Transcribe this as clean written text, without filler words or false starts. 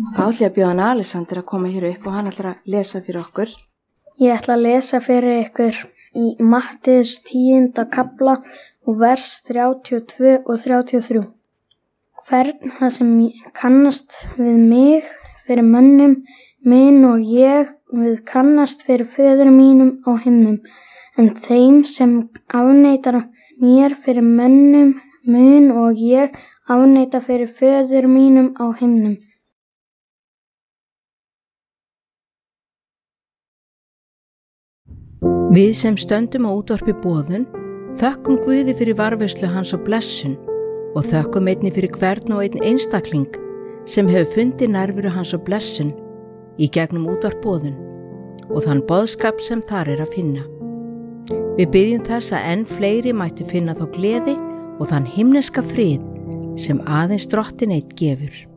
Þá ætla ég að bjóða hann Alexander að koma hér upp og hann ætlar að lesa fyrir okkur. Ég ætla að lesa fyrir ykkur í Mattheus 10. kafla og vers 32 og 33. Hvern það sem kannast við mig fyrir mönnum minn og ég við kannast fyrir föður mínum á himnum, en þeim sem afneitar mér fyrir mönnum minn og ég afneita fyrir föður mínum á himnum. Við sem stöndum á útvarpi boðun þökkum Guði fyrir varðveislu hans og blessun og þökkum einnig fyrir hvern og einn einstakling sem hefur fundið nærveru hans og blessun í gegnum útvarp boðun og þann boðskap sem þar að finna. Við biðjum þess að enn fleiri mættu finna þá gleði og þann himneska frið sem aðeins Drottinn einn gefur.